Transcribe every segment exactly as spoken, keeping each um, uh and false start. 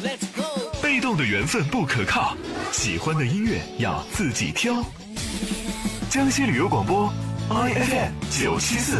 被动的缘分不可靠，喜欢的音乐要自己挑。江西旅游广播 I F M 九七四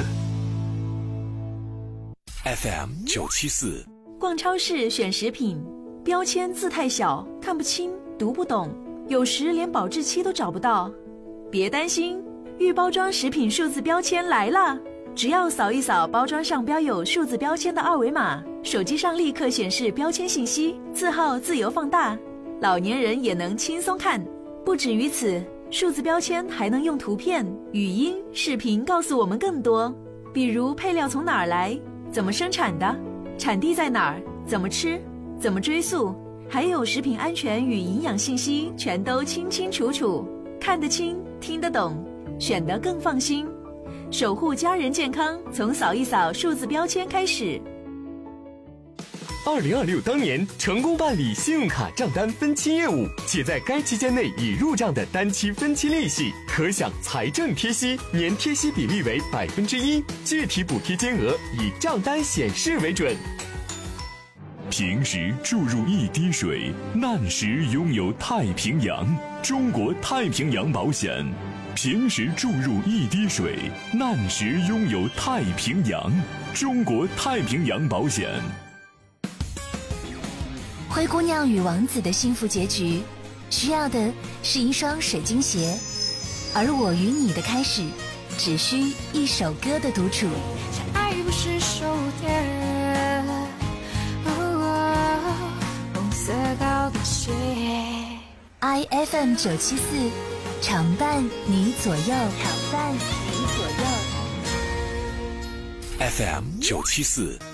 F M 九七四。 逛超市选食品，标签字太小，看不清，读不懂，有时连保质期都找不到。别担心，预包装食品数字标签来了！只要扫一扫包装上标有数字标签的二维码，手机上立刻显示标签信息，字号自由放大，老年人也能轻松看。不止于此，数字标签还能用图片、语音、视频告诉我们更多，比如配料从哪儿来，怎么生产的，产地在哪儿，怎么吃，怎么追溯，还有食品安全与营养信息全都清清楚楚，看得清，听得懂，选得更放心。守护家人健康，从扫一扫数字标签开始。 二零二六当年成功办理信用卡账单分期业务，且在该期间内已入账的单期分期利息，可享财政贴息，年贴息比例为百分之一，具体补贴金额以账单显示为准。 平时注入一滴水，难时拥有太平洋。中国太平洋保险，平时注入一滴水，难时拥有太平洋。中国太平洋保险。 灰姑娘与王子的幸福结局，需要的是一双水晶鞋，而我与你的开始，只需一首歌的独处。 爱不是手电，红色高跟鞋。 I F M 九七四，常伴你左右，常伴你左右。 F M 九七四。